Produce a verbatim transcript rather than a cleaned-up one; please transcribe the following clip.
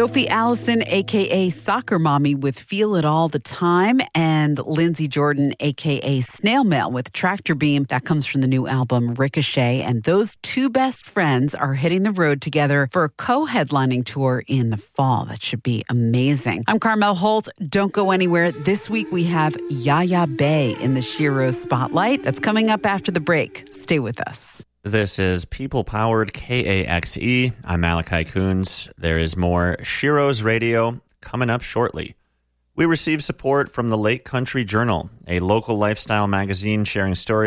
Sophie Allison, a k a. Soccer Mommy with Feel It All the Time, and Lindsay Jordan, a k a. Snail Mail with Tractor Beam. That comes from the new album Ricochet, and those two best friends are hitting the road together for a co-headlining tour in the fall. That should be amazing. I'm Carmel Holt. Don't go anywhere. This week we have Yaya Bay in the Shiro Spotlight. That's coming up after the break. Stay with us. This is People-Powered K A X E. I'm Malachi Coons. There is more Shiro's Radio coming up shortly. We receive support from the Lake Country Journal, a local lifestyle magazine sharing stories